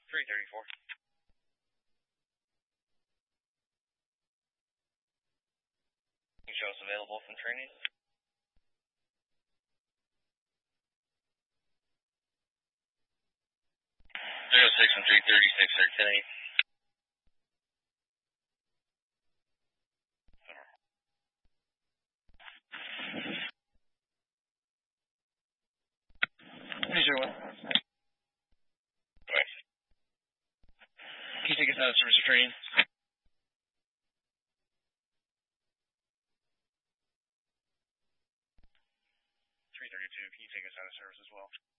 334. You show us available from training. 306 and 336 are 10-8. Can you take us out of service for training? 332, can you take us out of service as well?